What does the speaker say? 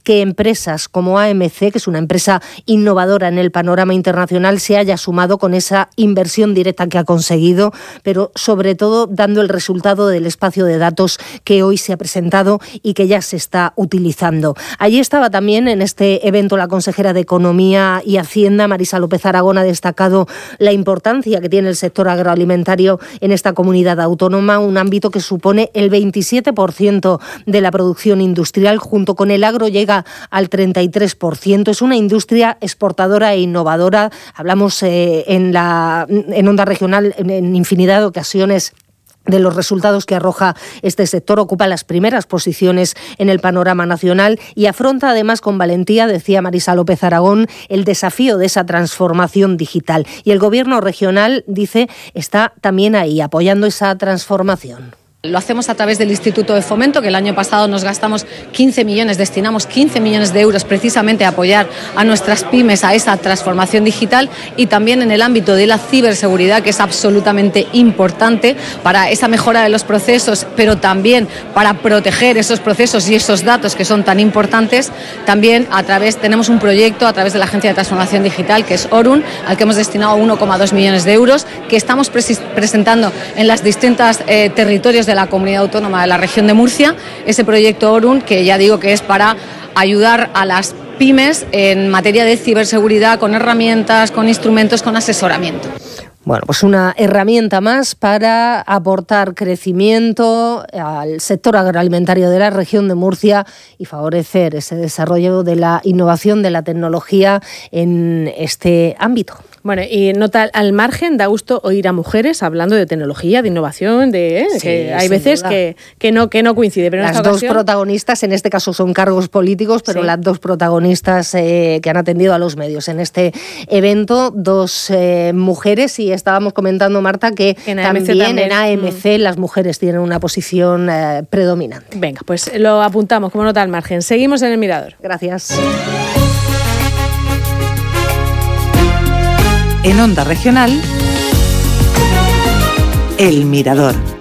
que empresas como AMC, que es una empresa innovadora en el panorama internacional, se haya sumado con esa inversión directa que ha conseguido, pero sobre todo dando el resultado del espacio de datos que hoy se ha presentado y que ya se está utilizando. Allí estaba también en este evento la consejera de Economía y Hacienda, Marisa López Aragón, ha destacado la importancia que tiene el sector agroalimentario en esta comunidad autónoma, un ámbito que supone el 27% de la producción industrial, junto con el agro llega al 33%. Es una industria exportadora e innovadora. Hablamos en Onda Regional en infinidad de ocasiones de los resultados que arroja este sector. Ocupa las primeras posiciones en el panorama nacional y afronta además con valentía, decía Marisa López Aragón, el desafío de esa transformación digital. Y el Gobierno regional, dice, está también ahí apoyando esa transformación. Lo hacemos a través del Instituto de Fomento, que el año pasado nos gastamos 15 millones, destinamos 15 millones de euros precisamente a apoyar a nuestras pymes a esa transformación digital, y también en el ámbito de la ciberseguridad, que es absolutamente importante para esa mejora de los procesos, pero también para proteger esos procesos y esos datos que son tan importantes. También tenemos un proyecto a través de la Agencia de Transformación Digital, que es Orun, al que hemos destinado 1,2 millones de euros, que estamos presentando en las distintas territorios de la comunidad autónoma de la región de Murcia, ese proyecto Orun, que ya digo que es para ayudar a las pymes en materia de ciberseguridad, con herramientas, con instrumentos, con asesoramiento. Bueno, pues una herramienta más para aportar crecimiento al sector agroalimentario de la región de Murcia y favorecer ese desarrollo de la innovación, de la tecnología en este ámbito. Bueno, y nota al margen, da gusto oír a mujeres hablando de tecnología, de innovación, sí, que hay veces que no coincide. Pero las dos protagonistas, en este caso son cargos políticos, pero sí, las dos protagonistas que han atendido a los medios en este evento, dos mujeres, y estábamos comentando, Marta, que también en AMC las mujeres tienen una posición predominante. Venga, pues lo apuntamos como nota al margen. Seguimos en El Mirador. Gracias. En Onda Regional, El Mirador.